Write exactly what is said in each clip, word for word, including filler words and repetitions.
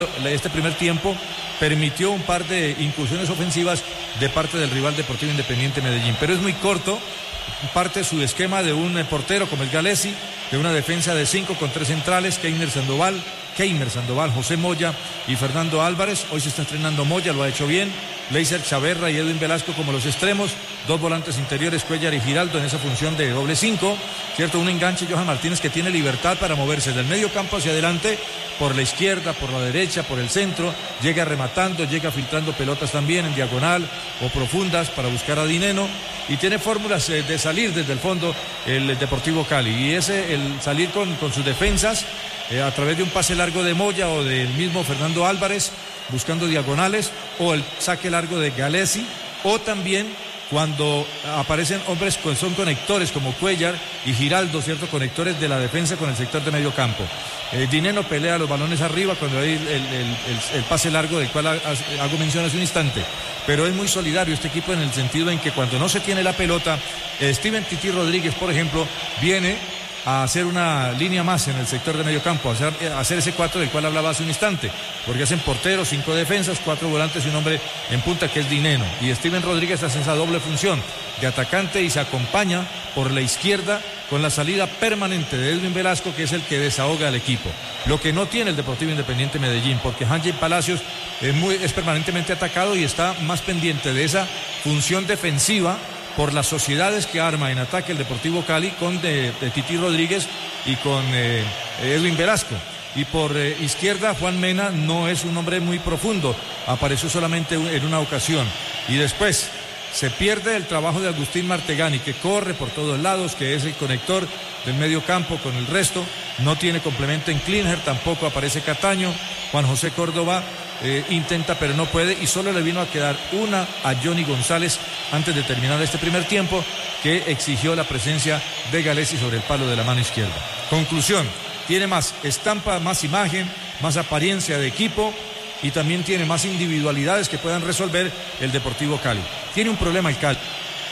Este primer tiempo permitió un par de incursiones ofensivas de parte del rival Deportivo Independiente Medellín, pero es muy corto, parte de su esquema de un portero como el Galesi, de una defensa de cinco con tres centrales, Keiner Sandoval, Keimer Sandoval, José Moya y Fernando Álvarez. Hoy se está estrenando Moya, lo ha hecho bien. Leiser Chaverra y Edwin Velasco como los extremos, dos volantes interiores, Cuellar y Giraldo en esa función de doble cinco, cierto, un enganche Johan Martínez que tiene libertad para moverse del medio campo hacia adelante, por la izquierda, por la derecha, por el centro, llega rematando, llega filtrando pelotas también en diagonal o profundas para buscar a Dineno, y tiene fórmulas eh, de salir desde el fondo el Deportivo Cali, y ese, el salir con, con sus defensas eh, a través de un pase largo de Moya o del mismo Fernando Álvarez, buscando diagonales, o el saque largo de Galesi, o también cuando aparecen hombres que son conectores como Cuellar y Giraldo, cierto, conectores de la defensa con el sector de medio campo. Eh, Dineno pelea los balones arriba cuando hay el, el, el, el pase largo del cual hago mención hace un instante, pero es muy solidario este equipo en el sentido en que cuando no se tiene la pelota, eh, Steven Titi Rodríguez, por ejemplo, viene a hacer una línea más en el sector de medio campo, a hacer, a hacer ese cuatro del cual hablaba hace un instante, porque hacen porteros, cinco defensas, cuatro volantes y un hombre en punta que es Dineno, y Steven Rodríguez hace esa doble función de atacante y se acompaña por la izquierda con la salida permanente de Edwin Velasco, que es el que desahoga al equipo, lo que no tiene el Deportivo Independiente Medellín, porque Hanjay Palacios es, muy, es permanentemente atacado y está más pendiente de esa función defensiva por las sociedades que arma en ataque el Deportivo Cali con de, de Titi Rodríguez y con eh, Edwin Velasco. Y por eh, izquierda, Juan Mena no es un hombre muy profundo, apareció solamente en una ocasión. Y después se pierde el trabajo de Agustín Martegani, que corre por todos lados, que es el conector del medio campo con el resto, no tiene complemento en Klinger, tampoco aparece Cataño. Juan José Córdoba eh, intenta pero no puede, y solo le vino a quedar una a Johnny González antes de terminar este primer tiempo, que exigió la presencia de Galesi sobre el palo de la mano izquierda. Conclusión, tiene más estampa, más imagen, más apariencia de equipo, y también tiene más individualidades que puedan resolver el Deportivo Cali. Tiene un problema el Cali,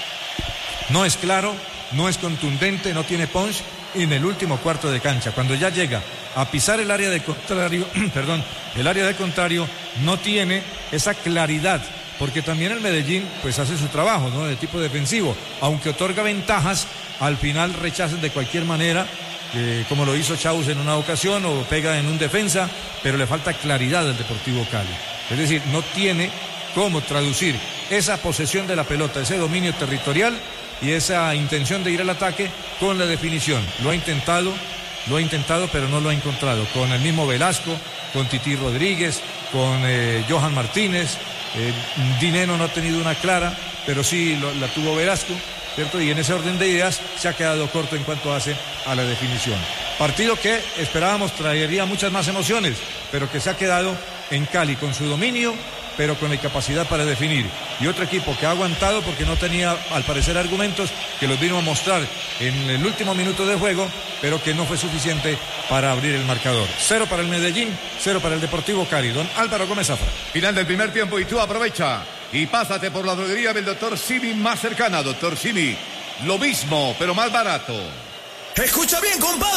no es claro, no es contundente, no tiene punch en el último cuarto de cancha. Cuando ya llega a pisar el área de contrario, perdón, el área de contrario, no tiene esa claridad, porque también el Medellín pues hace su trabajo, ¿no?, de tipo defensivo, aunque otorga ventajas, al final rechazan de cualquier manera, eh, como lo hizo Chaus en una ocasión, o pega en un defensa, pero le falta claridad al Deportivo Cali. Es decir, no tiene cómo traducir esa posesión de la pelota, ese dominio territorial y esa intención de ir al ataque con la definición. Lo ha intentado, lo ha intentado, pero no lo ha encontrado. Con el mismo Velasco, con Titi Rodríguez, con eh, Johan Martínez, eh, Dineno no ha tenido una clara, pero sí lo, la tuvo Velasco, ¿cierto? Y en ese orden de ideas se ha quedado corto en cuanto hace a la definición. Partido que esperábamos traería muchas más emociones, pero que se ha quedado en Cali con su dominio, pero con la incapacidad para definir. Y otro equipo que ha aguantado porque no tenía, al parecer, argumentos, que los vino a mostrar en el último minuto de juego, pero que no fue suficiente para abrir el marcador. Cero para el Medellín, cero para el Deportivo Cali. Don Álvaro Gómez Zafra. Final del primer tiempo y tú aprovecha y pásate por la droguería del doctor Simi más cercana. doctor Simi, lo mismo, pero más barato. Escucha bien, compadre.